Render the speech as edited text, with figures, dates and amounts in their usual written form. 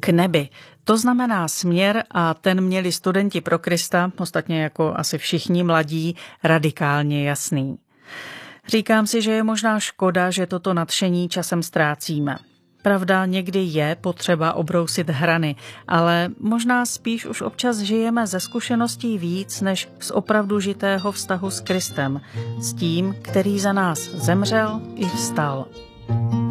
k nebi. To znamená směr a ten měli studenti pro Krista, ostatně jako asi všichni mladí, radikálně jasný. Říkám si, že je možná škoda, že toto nadšení časem ztrácíme. Pravda, někdy je potřeba obrousit hrany, ale možná spíš už občas žijeme ze zkušeností víc než z opravdu žitého vztahu s Kristem, s tím, který za nás zemřel i vstal.